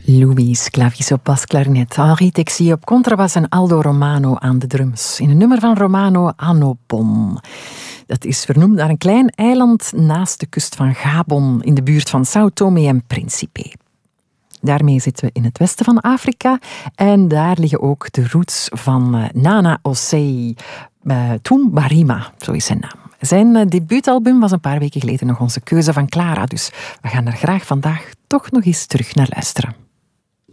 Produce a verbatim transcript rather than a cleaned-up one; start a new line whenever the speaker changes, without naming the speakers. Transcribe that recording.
Luis Clavis op basklarinet, Henri Texier op contrabas en Aldo Romano aan de drums. In een nummer van Romano, Anobon. Dat is vernoemd naar een klein eiland naast de kust van Gabon, in de buurt van São Tomé en Príncipe. Daarmee zitten we in het westen van Afrika en daar liggen ook de roots van uh, Nana Osei uh, Tumbarima, zo is zijn naam. Zijn uh, debuutalbum was een paar weken geleden nog onze keuze van Clara, dus we gaan er graag vandaag toch nog eens terug naar luisteren.